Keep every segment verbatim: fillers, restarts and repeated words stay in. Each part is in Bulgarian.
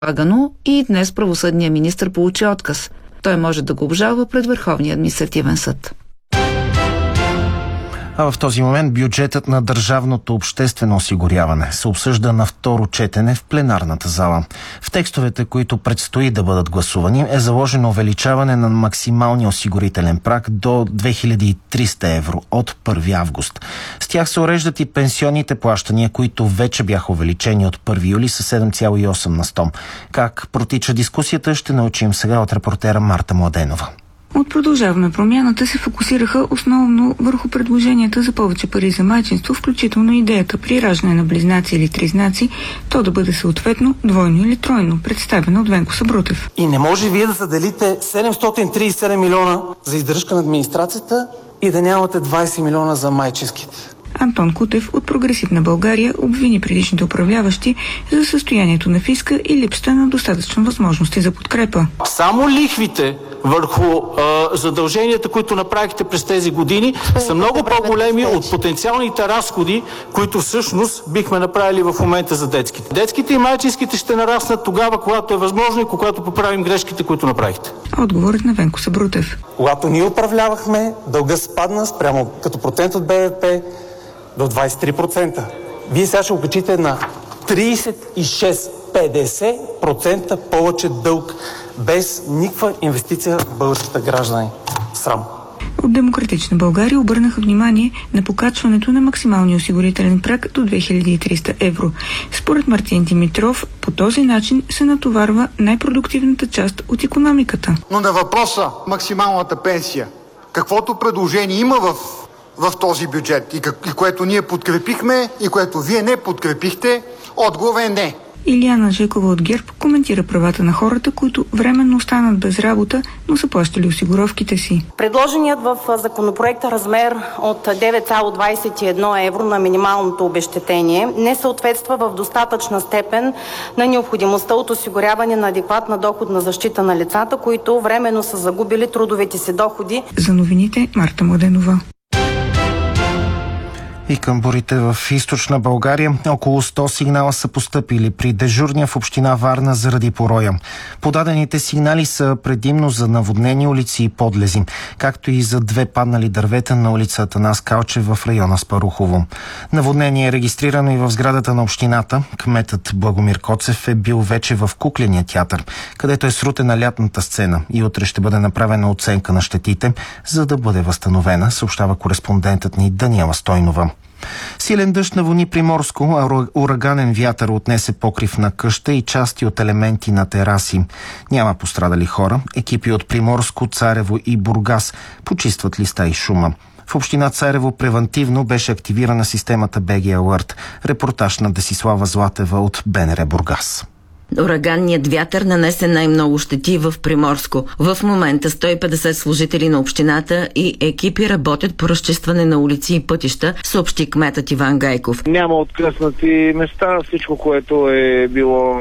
Лагано и днес правосъдният министър получи отказ. Той може да го обжалва пред Върховния административен съд. А в този момент бюджетът на държавното обществено осигуряване се обсъжда на второ четене в пленарната зала. В текстовете, които предстои да бъдат гласувани, е заложено увеличаване на максималния осигурителен праг до две хиляди и триста евро от първи август. С тях се уреждат и пенсионните плащания, които вече бяха увеличени от първи юли с седем цяло и осем на сто. Как протича дискусията, ще научим сега от репортера Марта Младенова. От Продължаваме промяната се фокусираха основно върху предложенията за повече пари за майчинство, включително идеята при раждане на близнаци или тризнаци, то да бъде съответно двойно или тройно, представено от Венко Сабрутев. И не може вие да заделите седемстотин тридесет и седем милиона за издръжка на администрацията и да нямате двадесет милиона за майчинските. Антон Кутев от Прогресивна България обвини предишните управляващи за състоянието на фиска и липсата на достатъчно възможности за подкрепа. Само лихвите върху а, задълженията, които направихте през тези години, са много по-големи от потенциалните разходи, които всъщност бихме направили в момента за детските. Детските и майчинските ще нараснат тогава, когато е възможно и когато поправим грешките, които направихте. Отговорът на Венко Сабрутев. Когато ние управлявахме, дълга спадна спрямо като процент от БВП до двадесет и три процента. Вие сега ще окачите на тридесет и шест до петдесет процента повече дълг, без никаква инвестиция в българските граждани. Срам. От Демократична България обърнаха внимание на покачването на максималния осигурителен праг до две хиляди и триста евро. Според Мартин Димитров, по този начин се натоварва най-продуктивната част от икономиката. Но на въпроса максималната пенсия, каквото предложение има в в този бюджет и, как, и което ние подкрепихме и което вие не подкрепихте, отговор е не. Илияна Жекова от ГЕРБ коментира правата на хората, които временно останат без работа, но са плащали осигуровките си. Предложеният в законопроекта размер от девет цяло двадесет и едно евро на минималното обезщетение не съответства в достатъчна степен на необходимостта от осигуряване на адекватна доходна защита на лицата, които временно са загубили трудовите си доходи. За новините Марта Младенова. И към бурите в източна България около сто сигнала са постъпили при дежурния в община Варна заради пороя. Подадените сигнали са предимно за наводнени улици и подлези, както и за две паднали дървета на улица Атанас Калчев в района Спарухово. Наводнение е регистрирано и в сградата на общината. Кметът Благомир Коцев е бил вече в Кукления театър, където е срутена лятната сцена и утре ще бъде направена оценка на щетите, за да бъде възстановена, съобщава кореспондентът ни Даниела Стойнова. Силен дъжд наводни Приморско, а ураганен вятър отнесе покрив на къща и части от елементи на тераси. Няма пострадали хора. Екипи от Приморско, Царево и Бургас почистват листа и шума. В община Царево превантивно беше активирана системата БГ Alert. Репортаж на Десислава Златева от БНР Бургас. Ураганният вятър нанесе най-много щети в Приморско. В момента сто и петдесет служители на общината и екипи работят по разчистване на улици и пътища, съобщи кметът Иван Гайков. Няма откъснати места, всичко, което е било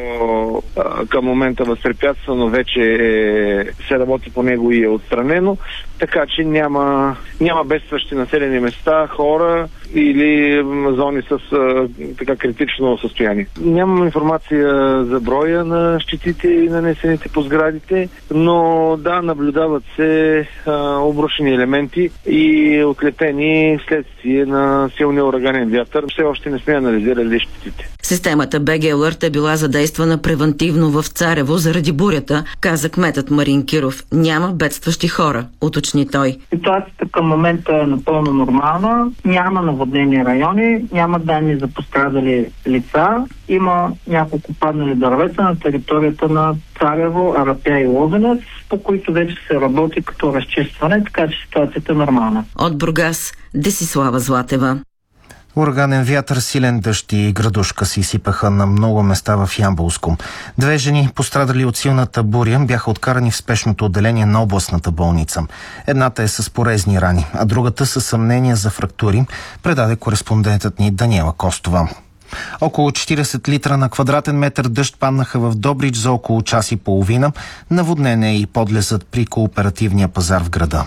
а, към момента възпрепятствано, вече е, се работи по него и е отстранено, така че няма, няма бедстващи населени места, хора или зони с а, така критично състояние. Нямам информация за броя на щетите и нанесените по сградите, но да, наблюдават се а, обрушени елементи и отлепени следствие на силния ураганен вятър. Все още не сме анализирали щетите. Системата БГ Alert е била задействана превантивно в Царево заради бурята, каза кметът Марин Киров. Няма бедстващи хора, уточни той. Ситуацията към момента е напълно нормална. Няма наводнени райони, няма данни за пострадали лица. Има няколко паднали дървета на територията на Царево, Арапя и Лозенец, по които вече се работи като разчистване, така че ситуацията е нормална. От Бургас, Десислава Златева. Ураганен вятър, силен дъжд и градушка се изсипаха на много места в Ямболско. Две жени, пострадали от силната буря, бяха откарани в спешното отделение на областната болница. Едната е с порезни рани, а другата със съмнения за фрактури, предаде кореспондентът ни Даниела Костова. Около четиридесет литра на квадратен метър дъжд паднаха в Добрич за около час и половина. Наводнение и подлезът при кооперативния пазар в града.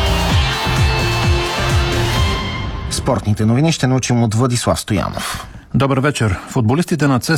Спортните новини ще научим от Владислав Стоянов. Добър вечер. Футболистите на ЦСКА